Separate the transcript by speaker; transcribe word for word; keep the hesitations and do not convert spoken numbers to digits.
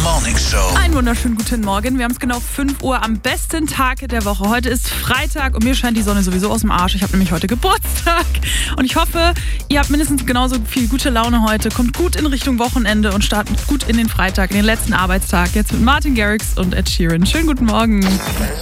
Speaker 1: Morning Show.
Speaker 2: Einen wunderschönen guten Morgen. Wir haben es genau fünf Uhr am besten Tag der Woche. Heute ist Freitag und mir scheint die Sonne sowieso aus dem Arsch. Ich habe nämlich heute Geburtstag. Und ich hoffe, ihr habt mindestens genauso viel gute Laune heute. Kommt gut in Richtung Wochenende und startet gut in den Freitag, in den letzten Arbeitstag. Jetzt mit Martin Garrix und Ed Sheeran. Schönen guten Morgen.